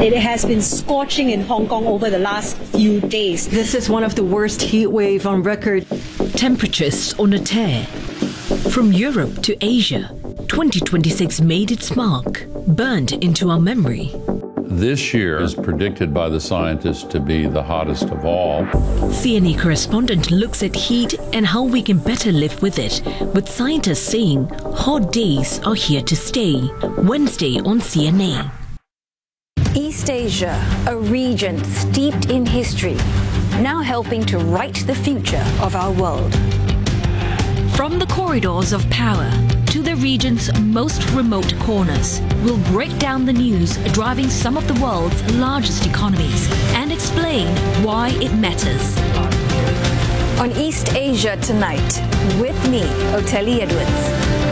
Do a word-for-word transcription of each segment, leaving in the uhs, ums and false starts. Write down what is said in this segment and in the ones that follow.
It has been scorching in Hong Kong over the last few days. This is one of the worst heat wave on record. Temperatures on a tear. From Europe to Asia, twenty twenty-six made its mark, burned into our memory. This year is predicted by the scientists to be the hottest of all. C N A correspondent looks at heat and how we can better live with it, with scientists saying hot days are here to stay. Wednesday on C N A. East Asia, a region steeped in history, now helping to write the future of our world. From the corridors of power to the region's most remote corners, we'll break down the news driving some of the world's largest economies and explain why it matters. On East Asia Tonight, with me, Oteli Edwards.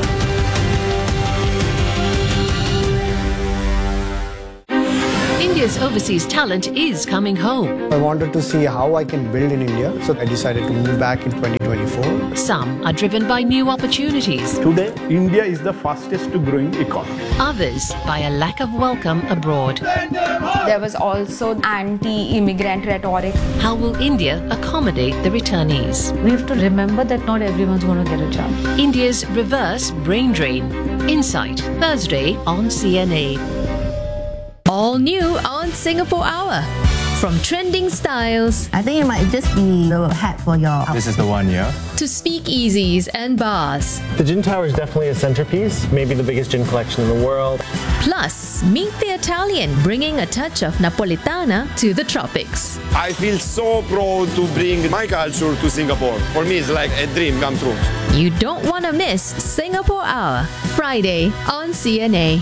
India's overseas talent is coming home. I wanted to see how I can build in India, so I decided to move back in twenty twenty-four. Some are driven by new opportunities. Today, India is the fastest growing economy. Others by a lack of welcome abroad. There was also anti-immigrant rhetoric. How will India accommodate the returnees? We have to remember that not everyone's going to get a job. India's reverse brain drain. Insight, Thursday on C N A. All new on Singapore Hour. From trending styles I think it might just be the hat for your... This is the one, yeah? to speakeasies and bars. The gin tower is definitely a centerpiece, maybe the biggest gin collection in the world. Plus, meet the Italian, bringing a touch of Napolitana to the tropics. I feel so proud to bring my culture to Singapore. For me, it's like a dream come true. You don't want to miss Singapore Hour, Friday on C N A.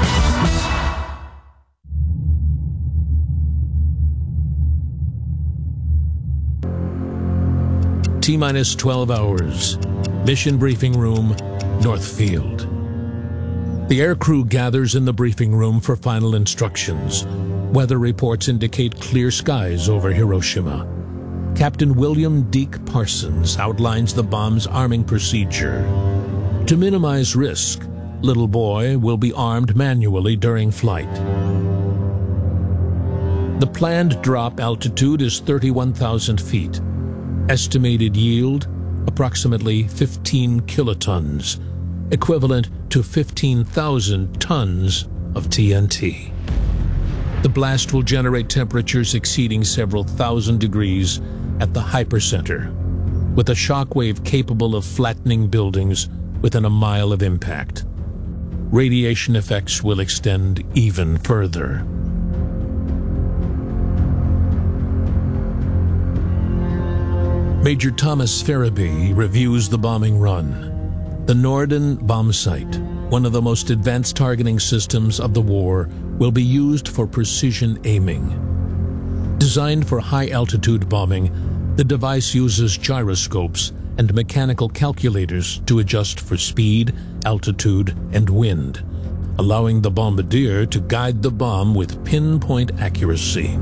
T-minus twelve hours. Mission briefing room, Northfield. The aircrew gathers in the briefing room for final instructions. Weather reports indicate clear skies over Hiroshima. Captain William Deke Parsons outlines the bomb's arming procedure. To minimize risk, Little Boy will be armed manually during flight. The planned drop altitude is thirty-one thousand feet. Estimated yield, approximately fifteen kilotons, equivalent to fifteen thousand tons of T N T. The blast will generate temperatures exceeding several thousand degrees at the hypercenter, with a shockwave capable of flattening buildings within a mile of impact. Radiation effects will extend even further. Major Thomas Farabee reviews the bombing run. The Norden bomb site, one of the most advanced targeting systems of the war, will be used for precision aiming. Designed for high-altitude bombing, the device uses gyroscopes and mechanical calculators to adjust for speed, altitude, and wind, allowing the bombardier to guide the bomb with pinpoint accuracy.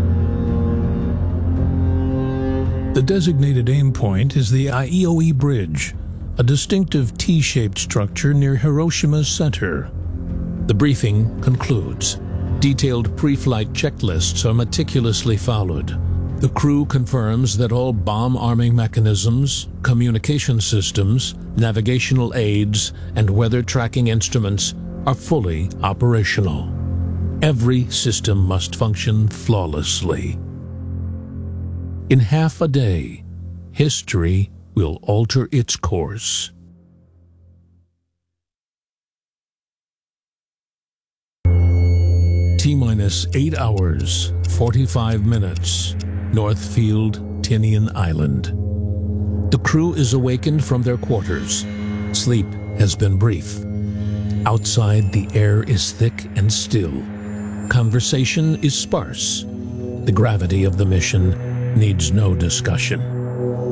The designated aim point is the Aioi Bridge, a distinctive T-shaped structure near Hiroshima's center. The briefing concludes. Detailed pre-flight checklists are meticulously followed. The crew confirms that all bomb arming mechanisms, communication systems, navigational aids, and weather tracking instruments are fully operational. Every system must function flawlessly. In half a day, history will alter its course. T-minus eight hours, forty-five minutes, Northfield, Tinian Island. The crew is awakened from their quarters. Sleep has been brief. Outside, the air is thick and still. Conversation is sparse. The gravity of the mission needs no discussion.